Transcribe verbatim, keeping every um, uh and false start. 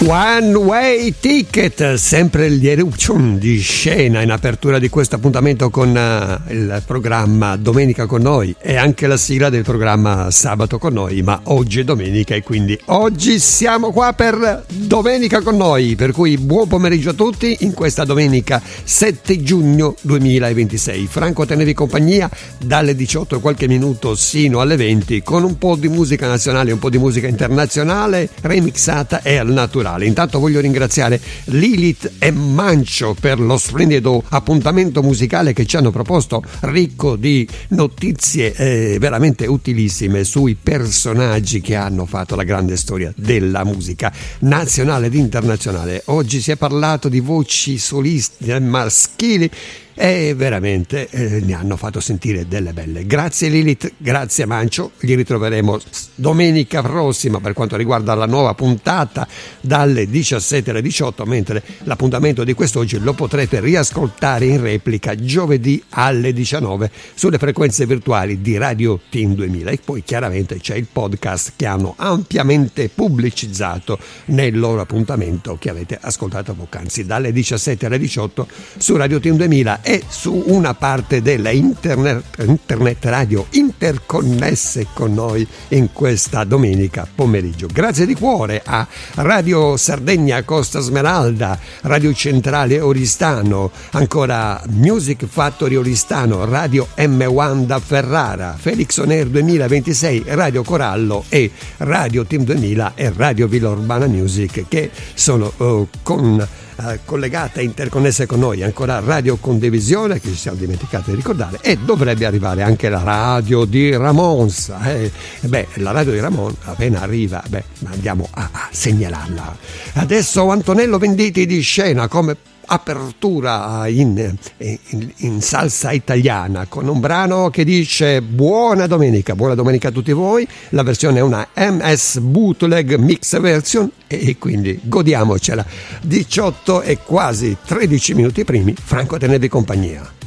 One Way Ticket, sempre gli Eruption di scena in apertura di questo appuntamento con uh, il programma Domenica con noi e anche la sigla del programma Sabato con noi, ma oggi è domenica e quindi oggi siamo qua per Domenica con noi, per cui buon pomeriggio a tutti in questa domenica sette giugno duemilaventisei. Franco tenevi compagnia dalle diciotto e qualche minuto sino alle venti con un po' di musica nazionale, un po' di musica internazionale remixata e al naturale. Intanto voglio ringraziare Lilith e Mancio per lo splendido appuntamento musicale che ci hanno proposto, ricco di notizie eh, veramente utilissime sui personaggi che hanno fatto la grande storia della musica nazionale ed internazionale. Oggi si è parlato di voci soliste maschili e veramente eh, ne hanno fatto sentire delle belle. Grazie Lilith, grazie Mancio, li ritroveremo domenica prossima per quanto riguarda la nuova puntata dalle diciassette alle diciotto, mentre l'appuntamento di quest'oggi lo potrete riascoltare in replica giovedì alle diciannove sulle frequenze virtuali di Radio Team duemila, e poi chiaramente c'è il podcast che hanno ampiamente pubblicizzato nel loro appuntamento che avete ascoltato poc'anzi dalle diciassette alle diciotto su Radio Team duemila e su una parte della internet, internet radio interconnesse con noi in questa domenica pomeriggio. Grazie di cuore a Radio Sardegna Costa Smeralda, Radio Centrale Oristano, ancora Music Factory Oristano, Radio M uno da Ferrara, Felix On Air duemilaventisei, Radio Corallo e Radio Team duemila e Radio Villa Urbana Music che sono uh, con collegate e interconnesse con noi, ancora Radio Condivisione che ci siamo dimenticati di ricordare, e dovrebbe arrivare anche la radio di Ramons. Eh, beh, la radio di Ramon appena arriva, beh, andiamo a, a segnalarla. Adesso Antonello Venditti di scena come apertura in, in, in salsa italiana con un brano che dice buona domenica, buona domenica a tutti voi. La versione è una M S Bootleg Mix Version e quindi godiamocela. Diciotto e quasi tredici minuti primi, Franco tenevi compagnia.